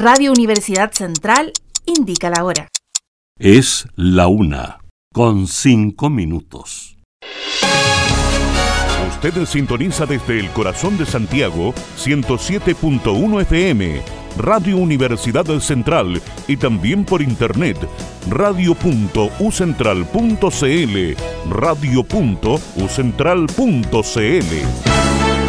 Radio Universidad Central indica la hora. Es la 1:05. Usted sintoniza desde el corazón de Santiago 107.1 FM, Radio Universidad Central, y también por internet radio.ucentral.cl, radio.ucentral.cl.